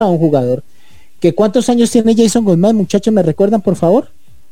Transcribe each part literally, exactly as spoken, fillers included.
a un jugador que ¿cuántos años tiene Jason Guzmán, muchachos? ¿Me recuerdan, por favor?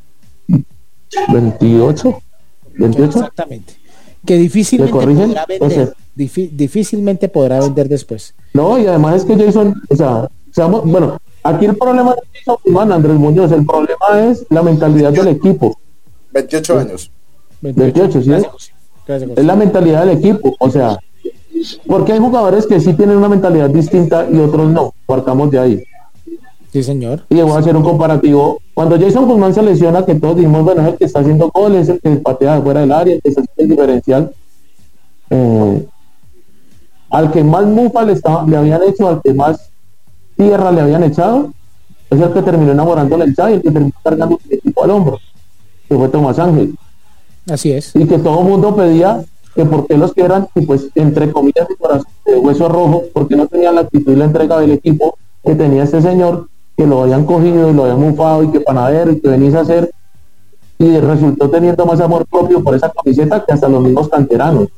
veintiocho. veintiocho. Exactamente. Que difícilmente podrá vender. O sea, difí- difícilmente podrá vender después. No, y además es que Jason, o sea, seamos, bueno, aquí el problema de Jason Guzmán, Andrés Muñoz, el problema es la mentalidad del equipo. veintiocho años. veintiocho, ¿sí? Gracias, gracias. Es la mentalidad del equipo, o sea, porque hay jugadores que sí tienen una mentalidad distinta y otros no, partamos de ahí. Sí, señor. Y voy a hacer un comparativo. Cuando Jason Guzmán se lesiona, que todos dijimos, bueno, es el que está haciendo goles, el que patea de fuera del área, el que está haciendo el diferencial. Eh, al que más mufa le, estaba, le habían hecho, al que más tierra le habían echado, es el que terminó enamorándole el Chai, el que terminó cargando el equipo al hombro, que fue Tomás Ángel. Así es. Y que todo el mundo pedía que por qué los que eran, y pues entre comillas de corazón, de hueso rojo, porque no tenían la actitud y la entrega del equipo que tenía este señor, que lo habían cogido y lo habían mufado y que panadero y que venís a hacer, y resultó teniendo más amor propio por esa camiseta que hasta los mismos canteranos.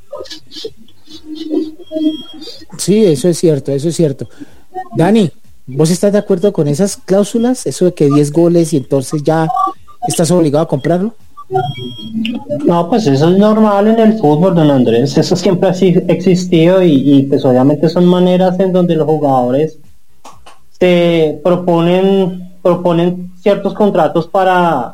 Sí, eso es cierto, eso es cierto. Dani, ¿vos estás de acuerdo con esas cláusulas? Eso de que diez goles y entonces ya estás obligado a comprarlo. No, pues eso es normal en el fútbol, don Andrés. Eso siempre ha existido y, y pues obviamente son maneras en donde los jugadores te proponen proponen ciertos contratos para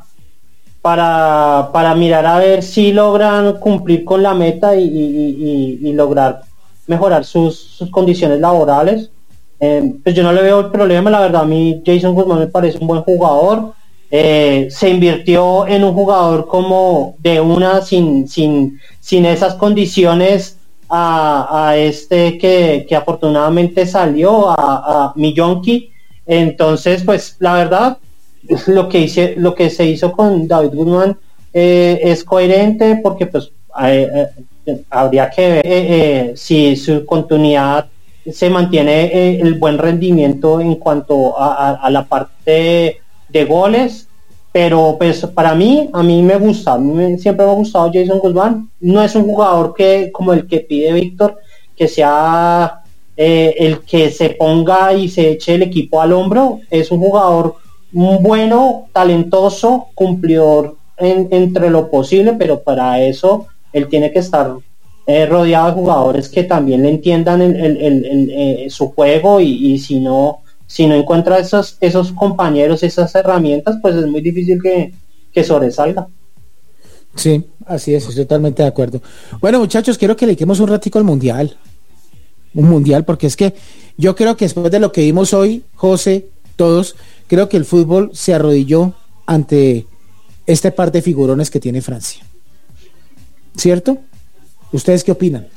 para para mirar a ver si logran cumplir con la meta y, y, y, y lograr mejorar sus, sus condiciones laborales. Eh, pues yo no le veo el problema, la verdad. A mí Jason Guzmán me parece un buen jugador. Eh, se invirtió en un jugador como de una sin sin sin esas condiciones a, a este que, que afortunadamente salió a, a Millonki. Entonces pues la verdad lo que hice lo que se hizo con David Guzmán eh, es coherente, porque pues eh, eh, habría que ver eh, eh, si su continuidad se mantiene, eh, el buen rendimiento en cuanto a, a, a la parte de goles. Pero pues para mí, a mí me gusta, a mí me, siempre me ha gustado Jason Guzmán. No es un jugador que como el que pide Víctor, que sea eh, el que se ponga y se eche el equipo al hombro. Es un jugador bueno, talentoso, cumplidor en, entre lo posible, pero para eso él tiene que estar eh, rodeado de jugadores que también le entiendan el, el, el, el, eh, su juego, y, y si no si no encuentra esos esos compañeros, esas herramientas, pues es muy difícil que, que sobresalga. Sí, así es, estoy totalmente de acuerdo. Bueno, muchachos, quiero que le dediquemos un ratico al mundial. Un mundial, porque es que yo creo que después de lo que vimos hoy, José, todos, creo que el fútbol se arrodilló ante este par de figurones que tiene Francia. ¿Cierto? ¿Ustedes qué opinan?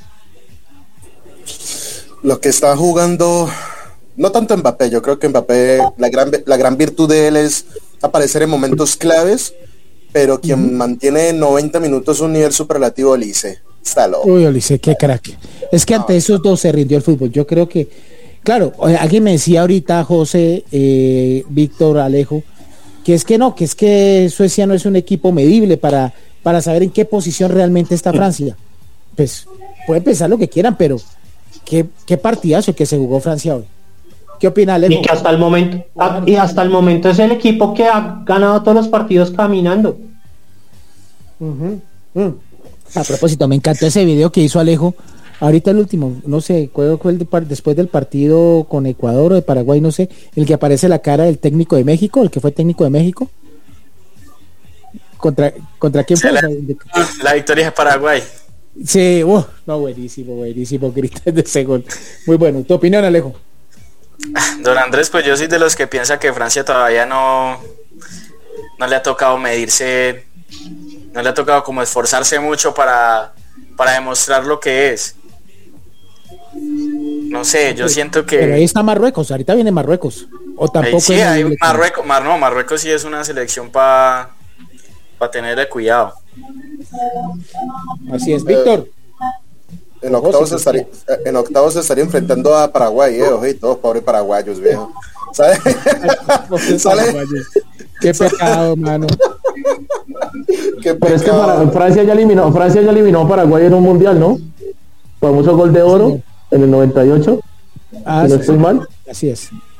Lo que está jugando, no tanto Mbappé, yo creo que Mbappé, la gran, la gran virtud de él es aparecer en momentos claves, pero quien uh-huh. mantiene noventa minutos un nivel superlativo, Olise. Está loco. Uy, Olise, qué crack. Es que ante esos dos se rindió el fútbol. Yo creo que, claro, alguien me decía ahorita, José, eh, Víctor, Alejo, que es que no, que es que Suecia no es un equipo medible para, para saber en qué posición realmente está Francia. Pues pueden pensar lo que quieran, pero qué, qué partidazo que se jugó Francia hoy. ¿Qué opina Alejo? Y que hasta el momento, a, y hasta el momento es el equipo que ha ganado todos los partidos caminando. Uh-huh. Uh. A propósito, me encantó ese video que hizo Alejo. Ahorita el último, no sé, ¿cuál fue el de, después del partido con Ecuador o de Paraguay? No sé, el que aparece la cara del técnico de México, el que fue técnico de México. ¿Contra, contra quién sí, fue? La, la victoria de Paraguay. Sí, uh, no, buenísimo, buenísimo, gritas de ese gol. Muy bueno. ¿Tu opinión, Alejo? Don Andrés, pues yo soy de los que piensa que Francia todavía no, no le ha tocado medirse, no le ha tocado como esforzarse mucho para, para demostrar lo que es. No sé, yo siento que... Pero ahí está Marruecos, ahorita viene Marruecos. O tampoco... Sí, hay Marruecos, Mar, no, Marruecos sí es una selección para pa tenerle cuidado. Así es, Víctor. En octavos, se estaría, en octavos se estaría enfrentando a Paraguay, eh, ojitos, pobres paraguayos, viejo. ¿Sabes? ¿Sale? Qué pecado, mano. Qué Pero es que para, Francia ya eliminó, Francia ya eliminó a Paraguay en un mundial, ¿no? Famoso gol de oro, sí, en el noventa y ocho. Ah, si no sí, estoy mal. Así es.